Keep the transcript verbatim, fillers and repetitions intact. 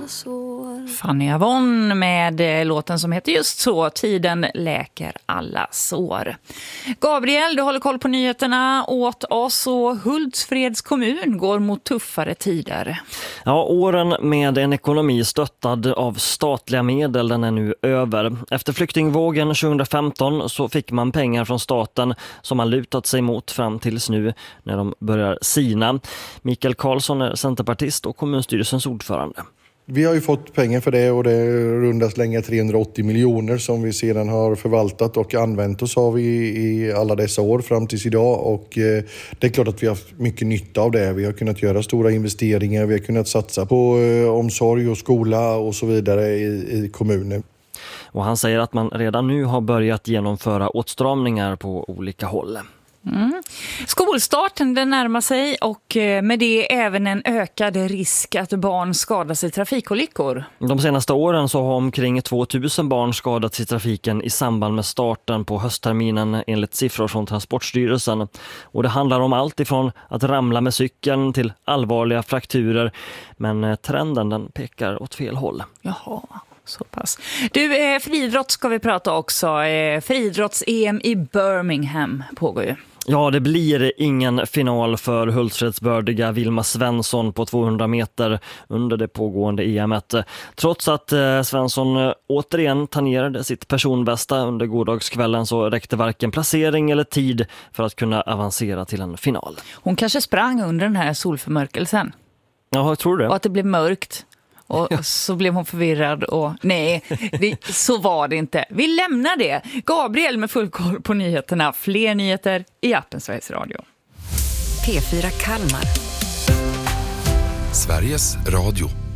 sår. Fanny Avon med låten som heter just så, Tiden läker alla sår. Gabriel, du håller koll på nyheterna åt oss, och Hultsfreds kommun går mot tuffare tider. Ja, åren med en ekonomi stöttad av statliga medel, den är nu över. Efter flyktingvågen tjugohundrafemton så fick man pengar från staten som man lutat sig mot fram tills nu när de börjar sina. Mikael Karlsson är centerpartist och kommunstyrelsens ordförande. Vi har ju fått pengar för det, och det är runda slänga trehundraåttio miljoner som vi sedan har förvaltat och använt oss av i, i alla dessa år fram tills idag. Och eh, det är klart att vi har haft mycket nytta av det. Vi har kunnat göra stora investeringar, vi har kunnat satsa på eh, omsorg och skola och så vidare i, i kommunen. Och han säger att man redan nu har börjat genomföra åtstramningar på olika håll. Mm. Skolstarten den närmar sig, och med det även en ökad risk att barn skadas i trafikolyckor. De senaste åren så har omkring tvåtusen barn skadats i trafiken i samband med starten på höstterminen enligt siffror från Transportstyrelsen. Och det handlar om allt ifrån att ramla med cykeln till allvarliga frakturer, men trenden den pekar åt fel håll. Jaha. Så pass. Du, eh, friidrott ska vi prata också. Eh, friidrotts-E M i Birmingham pågår ju. Ja, det blir ingen final för Hultsfredsbördiga Vilma Svensson på tvåhundra meter under det pågående E M-et. Trots att eh, Svensson återigen tangerade sitt personbästa under gårdagskvällen så räckte varken placering eller tid för att kunna avancera till en final. Hon kanske sprang under den här solförmörkelsen. Ja, jag tror det. Och att det blev mörkt. Och så blev hon förvirrad och nej, det, så var det inte. Vi lämnar det. Gabriel med full koll på nyheterna. Fler nyheter i appen Sveriges Radio. P fyra Kalmar. Sveriges Radio.